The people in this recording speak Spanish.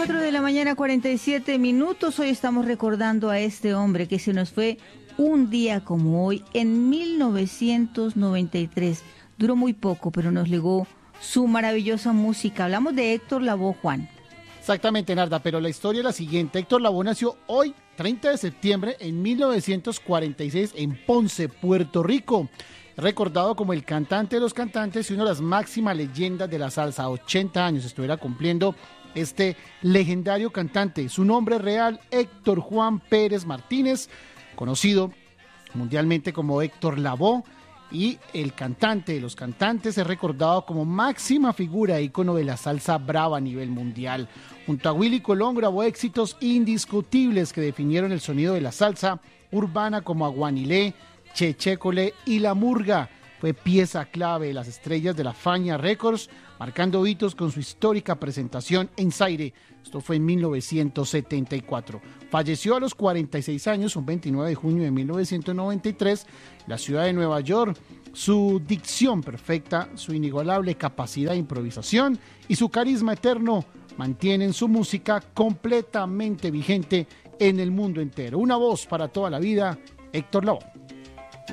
4 de la mañana, 47 minutos. Hoy estamos recordando a este hombre que se nos fue un día como hoy, en 1993. Duró muy poco, pero nos legó su maravillosa música. Hablamos de Héctor Lavoe, Juan. Exactamente, Narda, pero la historia es la siguiente. Héctor Lavoe nació hoy, 30 de septiembre, en 1946, en Ponce, Puerto Rico. Recordado como el cantante de los cantantes y una de las máximas leyendas de la salsa. 80 años estuviera cumpliendo este legendario cantante. Su nombre real, Héctor Juan Pérez Martínez, conocido mundialmente como Héctor Lavoe, y el cantante de los cantantes es recordado como máxima figura e ícono de la salsa brava a nivel mundial. Junto a Willy Colón grabó éxitos indiscutibles que definieron el sonido de la salsa urbana como Aguanilé, Chechécole y La Murga. Fue pieza clave de las estrellas de la Fania Records, marcando hitos con su histórica presentación en Zaire. Esto fue en 1974. Falleció a los 46 años, un 29 de junio de 1993, en la ciudad de Nueva York. Su dicción perfecta, su inigualable capacidad de improvisación y su carisma eterno mantienen su música completamente vigente en el mundo entero. Una voz para toda la vida, Héctor Lavoe.